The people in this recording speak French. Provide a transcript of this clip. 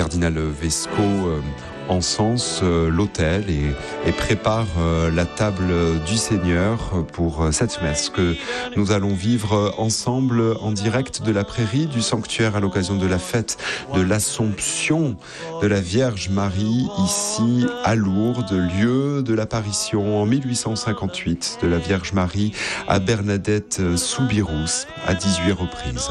cardinal Vesco encense l'autel et prépare la table du Seigneur pour cette messe que nous allons vivre ensemble en direct de la prairie du sanctuaire à l'occasion de la fête de l'Assomption de la Vierge Marie ici à Lourdes, lieu de l'apparition en 1858 de la Vierge Marie à Bernadette Soubirous à 18 reprises.